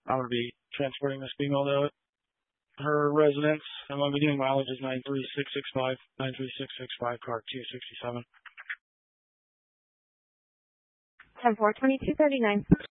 I'm going to be transporting this female to her residence, and my beginning mileage is 93665, 93665, car 267. 10-4, 2239.